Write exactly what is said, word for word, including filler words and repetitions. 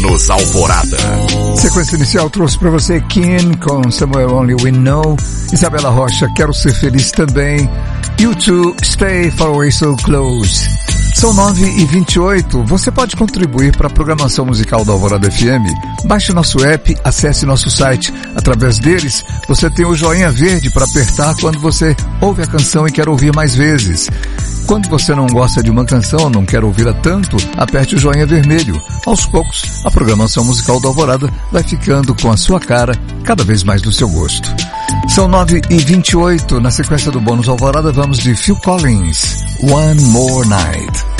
Bônus Alvorada. Sequência inicial trouxe para você Ken com Somewhere Only We Know, Isabela Rocha, Quero Ser Feliz também, U dois, Stay Far Away So Close. São nove e vinte e oito. Você pode contribuir para a programação musical da Alvorada F M. Baixe nosso app, acesse nosso site. Através deles, você tem o joinha verde para apertar quando você ouve a canção e quer ouvir mais vezes. Quando você não gosta de uma canção, não quer ouvi-la tanto, aperte o joinha vermelho. Aos poucos, a programação musical da Alvorada vai ficando com a sua cara, cada vez mais do seu gosto. São nove e vinte e oito. Na sequência do Bônus Alvorada, vamos de Phil Collins, One More Night.